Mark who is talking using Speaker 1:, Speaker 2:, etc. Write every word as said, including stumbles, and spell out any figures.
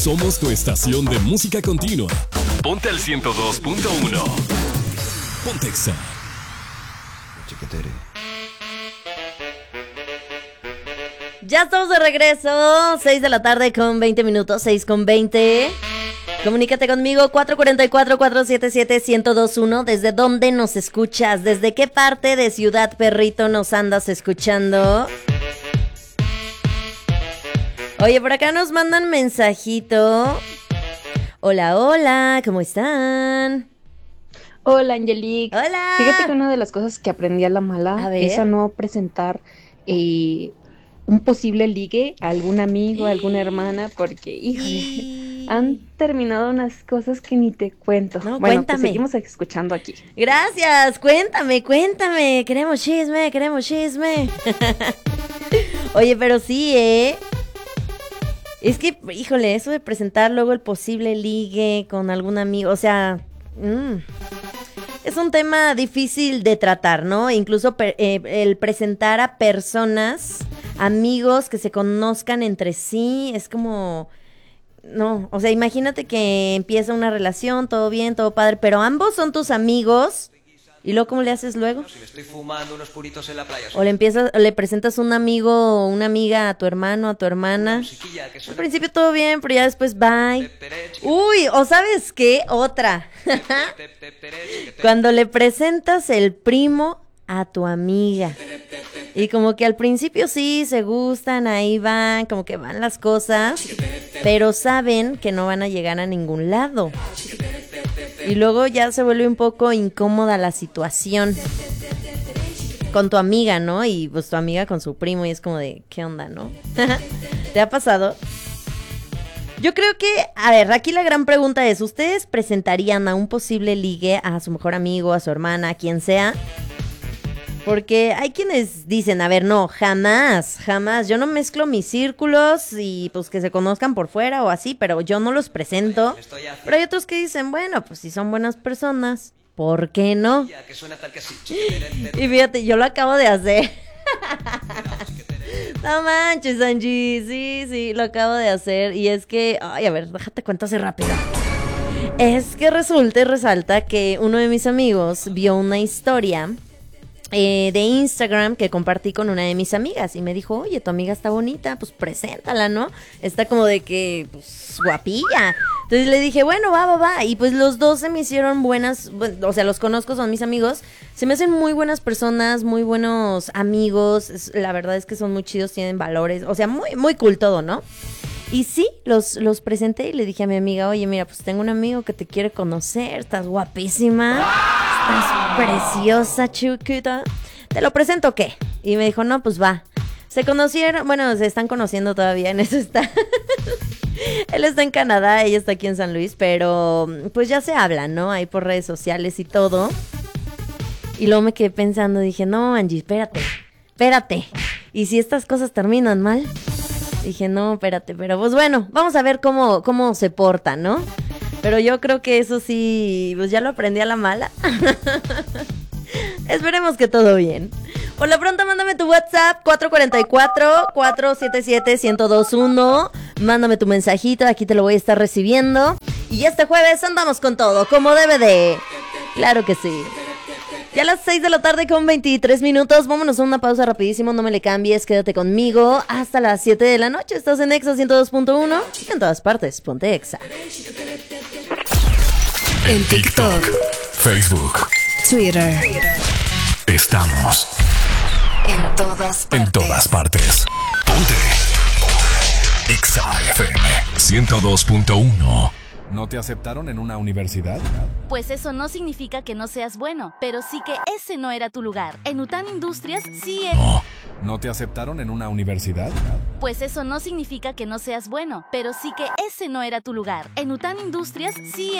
Speaker 1: Somos tu estación de música continua. Ponte al ciento dos punto uno. Ponte Exa.
Speaker 2: Chiquitere.
Speaker 3: Ya estamos de regreso, seis de la tarde con veinte minutos, seis con veinte. Comunícate conmigo, cuatro cuatro cuatro, cuatro siete siete, uno cero dos uno. ¿Desde dónde nos escuchas? ¿Desde qué parte de Ciudad Perrito nos andas escuchando? Oye, por acá nos mandan mensajito. Hola, hola, ¿cómo están?
Speaker 4: Hola, Angelique.
Speaker 3: Hola.
Speaker 4: Fíjate que una de las cosas que aprendí a la mala
Speaker 3: A ver.
Speaker 4: es a no presentar eh, un posible ligue a algún amigo, a alguna hermana, porque, híjole, han terminado unas cosas que ni te cuento.
Speaker 3: No,
Speaker 4: bueno,
Speaker 3: cuéntame.
Speaker 4: pues seguimos escuchando aquí.
Speaker 3: Gracias, cuéntame, cuéntame. Queremos chisme, queremos chisme. Oye, pero sí, ¿eh? Es que, híjole, eso de presentar luego el posible ligue con algún amigo, o sea, mmm, es un tema difícil de tratar, ¿no? Incluso per, eh, el presentar a personas, amigos que se conozcan entre sí, es como... No, o sea, imagínate que empieza una relación, todo bien, todo padre, pero ambos son tus amigos. ¿Y luego cómo le haces luego?
Speaker 2: Si me estoy fumando unos puritos en la playa.
Speaker 3: O le empiezas, o le presentas un amigo o una amiga a tu hermano, a tu hermana.
Speaker 2: Musiquilla que
Speaker 3: Al
Speaker 2: suena.
Speaker 3: principio todo bien, pero ya después bye.
Speaker 2: Tepere, chiquete,
Speaker 3: Uy, o ¿sabes qué? Otra.
Speaker 2: tep, tepere, chiquete.
Speaker 3: Cuando le presentas el primo a tu amiga. Y como que al principio sí se gustan, ahí van, como que van las cosas, pero saben que no van a llegar a ningún lado. Y luego ya se vuelve un poco incómoda la situación con tu amiga, ¿no? Y pues tu amiga con su primo y es como de, ¿qué onda, no? ¿Te ha pasado? Yo creo que, a ver, aquí la gran pregunta es, ¿ustedes presentarían a un posible ligue a su mejor amigo, a su hermana, a quien sea? Porque hay quienes dicen, a ver, no, jamás, jamás, yo no mezclo mis círculos y pues que se conozcan por fuera o así, pero yo no los presento.
Speaker 2: Estoy haciendo
Speaker 3: Pero hay otros que dicen, bueno, pues si son buenas personas, ¿por qué no?
Speaker 2: que suena tal que así. Chiquitere, tep,
Speaker 3: Y fíjate, yo lo acabo de hacer. No manches, Angie, sí, sí, lo acabo de hacer. Y es que, ay, a ver, déjate cuento así rápido. Es que resulta y resalta que uno de mis amigos vio una historia eh, de Instagram que compartí con una de mis amigas y me dijo, oye, tu amiga está bonita, pues preséntala, ¿no? Está como de que, pues, guapilla. Entonces le dije, bueno, va, va, va. Y pues los dos se me hicieron buenas, bueno, o sea, los conozco, son mis amigos. Se me hacen muy buenas personas, muy buenos amigos. Es, la verdad es que son muy chidos, tienen valores. O sea, muy, muy cool todo, ¿no? Y sí, los, los presenté y le dije a mi amiga, oye, mira, pues tengo un amigo que te quiere conocer, estás guapísima, estás preciosa, chiquita. ¿Te lo presento o qué? Y me dijo, no, pues va. Se conocieron, bueno, se están conociendo todavía, en eso está. Él está en Canadá, ella está aquí en San Luis, pero pues ya se hablan, ¿no? Ahí por redes sociales y todo. Y luego me quedé pensando, dije, no, Angie, espérate, espérate. ¿Y si estas cosas terminan mal? Dije, no, espérate, pero pues bueno, vamos a ver cómo, cómo se porta, ¿no? Pero yo creo que eso sí, pues ya lo aprendí a la mala. Esperemos que todo bien. Por lo pronto, mándame tu WhatsApp, cuatro cuatro cuatro, cuatro siete siete, uno cero dos uno. Mándame tu mensajito, aquí te lo voy a estar recibiendo. Y este jueves andamos con todo, como debe de. Claro que sí. Ya a las seis de la tarde con veintitrés minutos, vámonos a una pausa rapidísimo, no me le cambies, quédate conmigo hasta las siete de la noche. Estás en Exa ciento dos punto uno y en todas partes, ponte Exa.
Speaker 1: En TikTok, Facebook,
Speaker 5: Twitter.
Speaker 1: estamos
Speaker 5: En todas partes.
Speaker 1: en todas partes. Ponte Exa F M ciento dos punto uno.
Speaker 6: ¿No te aceptaron en una universidad?
Speaker 7: Pues eso no significa que no seas bueno, pero sí que ese no era tu lugar. En Utan Industrias sí es...
Speaker 6: ¿No te aceptaron en una universidad?
Speaker 7: Pues eso no significa que no seas bueno, pero sí que ese no era tu lugar. En Utan Industrias sí es...